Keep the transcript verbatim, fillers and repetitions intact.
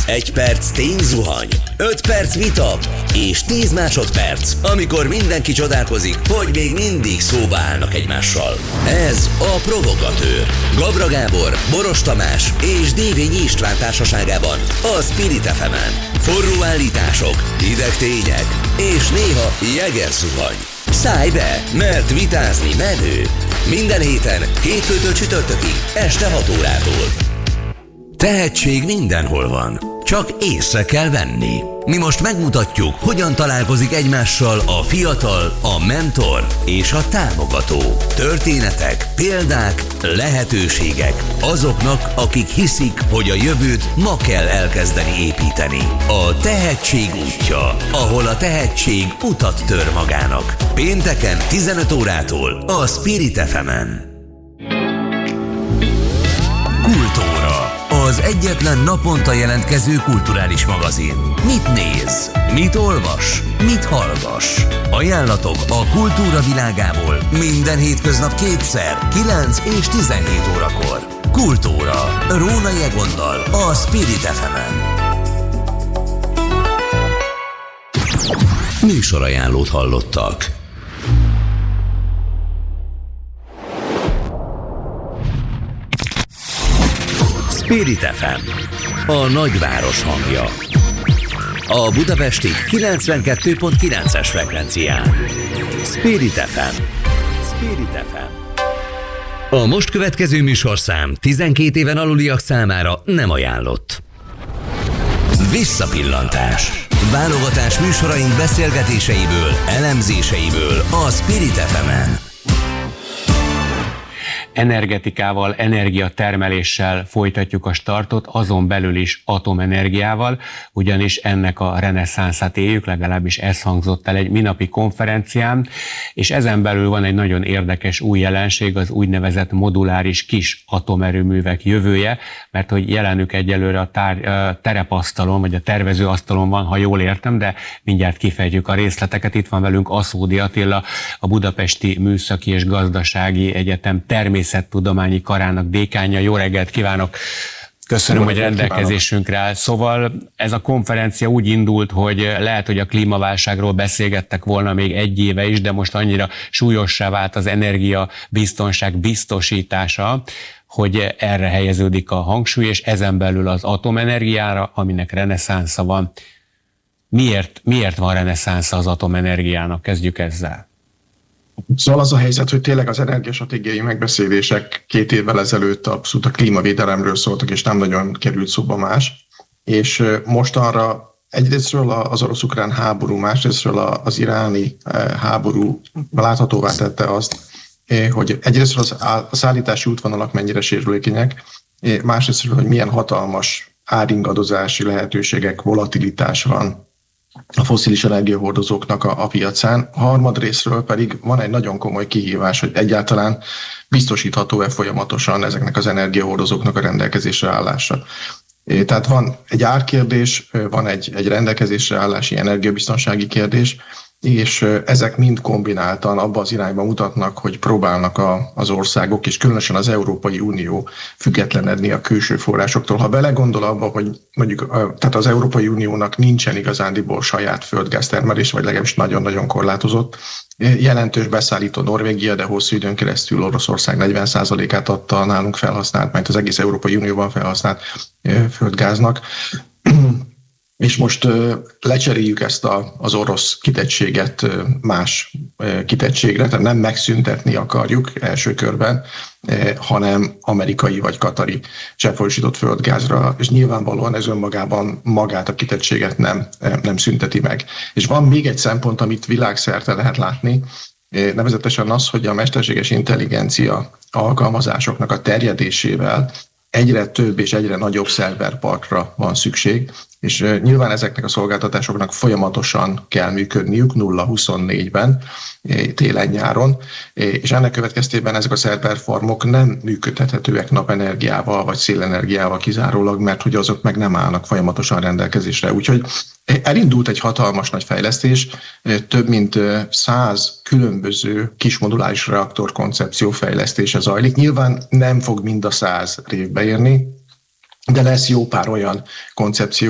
Egy perc tényzuhany, öt perc vita és tíz másodperc, amikor mindenki csodálkozik, hogy még mindig szóba állnak egymással. Ez a Provokatőr. Gabra Gábor, Boros Tamás és Dévényi István társaságában a Spirit ef emen. Forró állítások, hideg tények és néha jegerzuhany. Szállj be, mert vitázni menő. Minden héten, hétfőtől csütörtökig, este hat órától. Tehetség mindenhol van, csak észre kell venni. Mi most megmutatjuk, hogyan találkozik egymással a fiatal, a mentor és a támogató. Történetek, példák, lehetőségek azoknak, akik hiszik, hogy a jövőt ma kell elkezdeni építeni. A tehetség útja, ahol a tehetség utat tör magának. Pénteken tizenöt órától a Spirit ef emen. Kultúra. Az egyetlen naponta jelentkező kulturális magazin. Mit néz? Mit olvas? Mit hallgass? Ajánlatok a kultúra világából minden hétköznap kétszer, kilenc és tizenhét órakor. Kultúra. Rónai Egonnal a Spirit ef emen. Műsorajánlót hallottak. Spirit ef em, a nagyváros hangja. A budapesti kilencvenkettő pont kilences frekvencián. Spirit ef em. Spirit ef em. A most következő műsorszám tizenkét éven aluliak számára nem ajánlott. Visszapillantás. Válogatás műsoraink beszélgetéseiből, elemzéseiből a Spirit ef emen. Energetikával, energiatermeléssel folytatjuk a startot, azon belül is atomenergiával, ugyanis ennek a reneszánszát éljük, legalábbis ez hangzott el egy minapi konferencián, és ezen belül van egy nagyon érdekes új jelenség, az úgynevezett moduláris kis atomerőművek jövője, mert hogy jelenük egyelőre a tár, terepasztalon, vagy a tervezőasztalon van, ha jól értem, de mindjárt kifejtjük a részleteket. Itt van velünk Aszódi Attila, a Budapesti Műszaki és Gazdasági Egyetem természettudományi karának dékánja. Jó reggelt kívánok! Köszönöm, hogy rendelkezésünkre áll. Szóval ez a konferencia úgy indult, hogy lehet, hogy a klímaválságról beszélgettek volna még egy éve is, de most annyira súlyossá vált az energiabiztonság biztosítása, hogy erre helyeződik a hangsúly, és ezen belül az atomenergiára, aminek reneszánsza van. Miért, miért van reneszánsza az atomenergiának? Kezdjük ezzel. Szóval az a helyzet, hogy tényleg az energiastratégiai megbeszélések két évvel ezelőtt abszolút a klímavédelemről szóltak, és nem nagyon került szóba más. És mostanra egyrésztről az orosz-ukrán háború, másrésztről az iráni háború láthatóvá tette azt, hogy egyrésztről a szállítási útvonalak mennyire sérülékenyek, másrésztről, hogy milyen hatalmas áringadozási lehetőségek, volatilitás van a fosszilis energiahordozóknak a, a piacán. A harmadrészről pedig van egy nagyon komoly kihívás, hogy egyáltalán biztosítható-e folyamatosan ezeknek az energiahordozóknak a rendelkezésre állása. Tehát van egy árkérdés, van egy, egy rendelkezésre állási energiabiztonsági kérdés, és ezek mind kombináltan abba az irányba mutatnak, hogy próbálnak a, az országok, és különösen az Európai Unió függetlenedni a külső forrásoktól. Ha belegondol abba, hogy mondjuk tehát az Európai Uniónak nincsen igazándiból saját földgáztermelés, vagy legalábbis nagyon-nagyon korlátozott, jelentős beszállító Norvégia, de hosszú időn keresztül Oroszország negyven százalékát adta nálunk felhasznált, mert az egész Európai Unióban felhasznált földgáznak. És most uh, lecseréljük ezt a, az orosz kitettséget uh, más uh, kitettségre, tehát nem megszüntetni akarjuk első körben, uh, hanem amerikai vagy katari cseppfolyósított földgázra, és nyilvánvalóan ez önmagában magát a kitettséget nem, uh, nem szünteti meg. És van még egy szempont, amit világszerte lehet látni, uh, nevezetesen az, hogy a mesterséges intelligencia alkalmazásoknak a terjedésével egyre több és egyre nagyobb szerverparkra van szükség, és nyilván ezeknek a szolgáltatásoknak folyamatosan kell működniük nulla huszonnégyben, télen-nyáron, és ennek következtében ezek a szerverfarmok nem működtethetőek napenergiával vagy szélenergiával kizárólag, mert hogy azok meg nem állnak folyamatosan rendelkezésre. Úgyhogy elindult egy hatalmas nagy fejlesztés, több mint száz különböző kismoduláris reaktor koncepció fejlesztése zajlik. Nyilván nem fog mind a száz révbe érni, de lesz jó pár olyan koncepció,